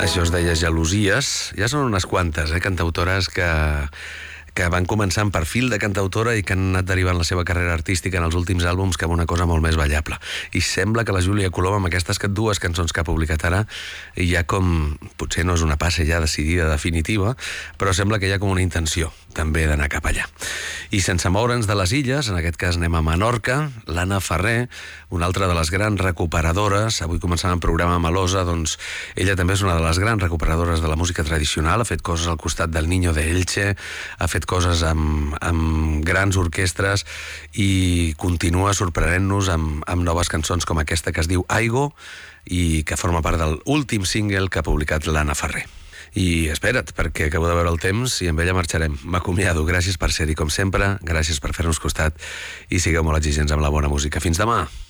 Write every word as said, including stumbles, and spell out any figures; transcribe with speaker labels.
Speaker 1: Això es deia Gelosies. Ja són unes quantes, eh, cantautores que, que van començar amb perfil de cantautora i que han anat derivant la seva carrera artística en els últims àlbums cap a una cosa molt més ballable. I sembla que la Júlia Colom, amb aquestes dues cançons que ha publicat ara, ja com, potser no és una passa ja decidida, definitiva, però sembla que hi ha com una intenció també d'anar cap allà. I sense moure'ns de les illes, en aquest cas anem a Menorca, l'Anna Ferrer, una altra de les grans recuperadores, avui començant el programa Melosa, doncs ella també és una de les grans recuperadores de la música tradicional, ha fet coses al costat del Niño de Elche, ha fet coses amb, amb grans orquestres i continua sorprenent-nos amb, amb noves cançons com aquesta que es diu Aigo i que forma part de l'últim single que ha publicat l'Anna Ferrer. I espera't, perquè acabo de veure el temps i amb ella marxarem. M'acomiado. Gràcies per ser-hi com sempre, gràcies per fer-nos costat i sigueu molt exigents amb la bona música. Fins demà!